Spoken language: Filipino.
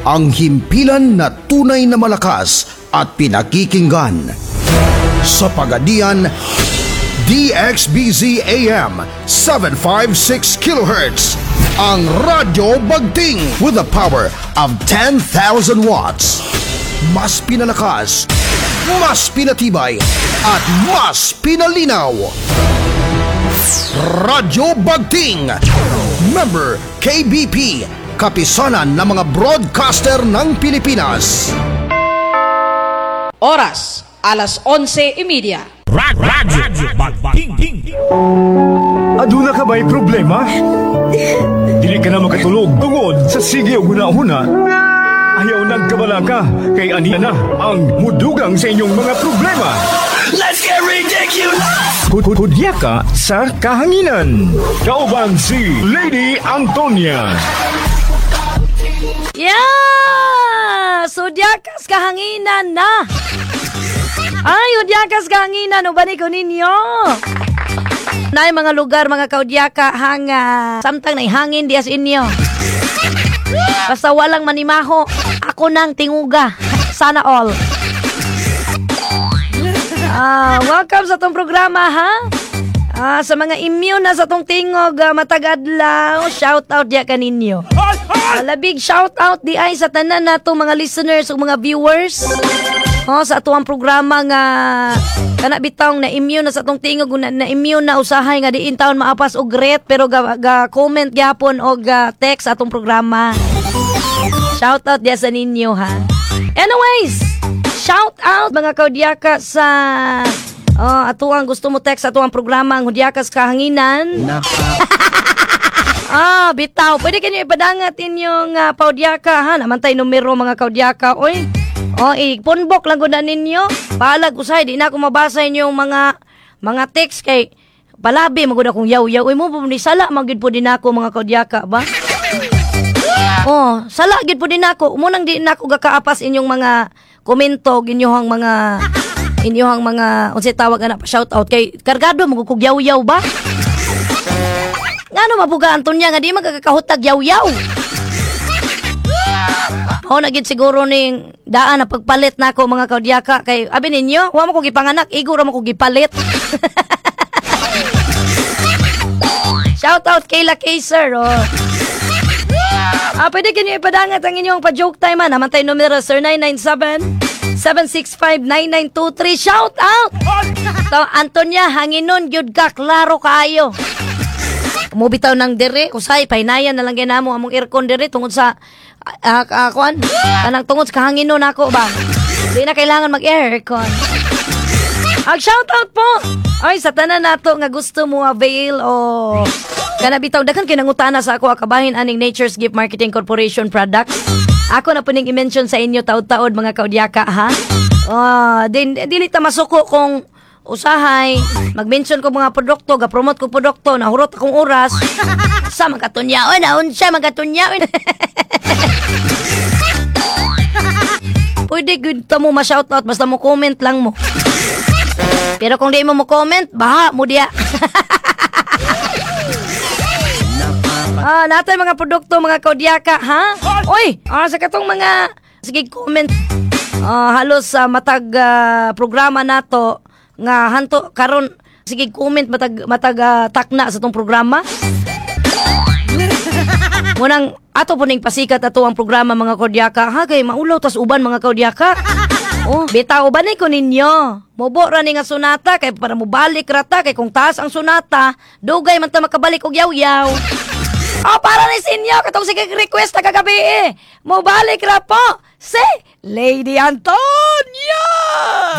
ang himpilan na tunay na malakas at pinakikinggan. Sa Pagadian, DXBZ AM 756 kHz, ang Radyo Bagting with a power of 10,000 watts. Mas pinalakas, mas pinatibay, at mas pinalinaw. Radyo Bagting, member KBP, kapisanan ng mga broadcaster ng Pilipinas. Oras, alas 11:30. Radyo Bagting. Aduna ka ba'y problema? Dili ka na makatulog tungod sa sige o huna-huna. Ayaw nagkabala ka, kay aniya na ang mudugang sa inyong mga problema. Let's get ridiculous! Hudya ka sa kahanginan. Kauban si Lady Antonia. Yeah! Sudyakas kahanginan na! Ay, udyakas kahanginan, ubani ko ninyo! Naay mga lugar, mga kaudyaka, hanga. Samtang na hangin dias inyo. Basta walang manimaho, ako nang tinguga. Sana all. Welcome sa tong programa, ha? Sa mga immune na sa tong tingog, matagadlaw, shout out diya kaninyo. Labig shout out di ay sa tanan na itong mga listeners o mga viewers. Sa atuang programa nga kanabitang na immune na sa tong tingog, na immune na usahay nga diin taon maapas og great pero ga comment gyapon og text sa atong programa. Shout out diya sa ninyo, ha. Anyways, shout out mga kaudyaka sa atuang gusto mo text sa atuang programa ang Hudyakas Kahanginan. Bitaw, pwede kanyo ipadangat inyong paudyaka, ha. Naman tayo numero mga kaudyaka. Oy, ipunbok lang guna ninyo. Paalag usay, di na ako mabasa inyong mga text kay palabi, maguna kong yaw-yaw. Uy mo po ni sala, magid po din ako mga kaudyaka, ba? Sala, gid po din ako. Umunang di na ako gakaapas inyong mga komento, inyong mga unsay tawag na pa shout out kay kargado magukog yaw-yaw ba? Ngano mabuga Antonia nga di magkakahutag yaw-yaw. Nagid siguro ning daan na pagpalit nako mga kaudyaka kay abi ninyo, wa mo ko gipanganak, igo ra mo ko gipalit. Shout out kay La Kaiser, pwede kanyo ipadangat ang inyong pa-joke time, naman tayo numero 0997-765-9923. Shout out! So, Antonia, hanginon, gyud ka, klaro kaayo. Umubitaw ng dire, usay, painayan na lang ginamo among aircon dire tungod sa, kanang tungod sa kahanginon ako ba? Hindi na kailangan mag-aircon. Shout out po! Ay, sa tanan nato nga gusto mo avail o kanabitaw dakan kinangutana sa ako akabahin aning Nature's Gift Marketing Corporation products. Ako na po ning i-mention sa inyo taod-taod mga kaudyaka, ha? Dili ta masuko kung usahay, mag-mention ko mga produkto, ga-promote ko produkto, nahurot akong oras. Sa magkatunyaon, siya magkatunyaon. Pwede good ta mo ma-shoutout, basta mo comment lang mo. Pero kung di mo comment, baha mo diya. Natay mga produkto, mga kaudyaka, ha? Oy, sa katong mga, sige comment. Halos sa matag programa nato, nga hanto, karon sige comment, matag takna sa tong programa. Munang, ato po ning pasikat ato ang programa mga kaudyaka, ha? Kay maulaw, tas uban mga kaudyaka. Bitaw ba ni ko ninyo? Mubo ra ni nga sunata, kay para mo balik rata, kay kung taas ang sunata, dugay man ta makabalik og yaw-yaw. Para ni sinyo, katong sige request na kagabi Mubalik ra po si Lady Antonia!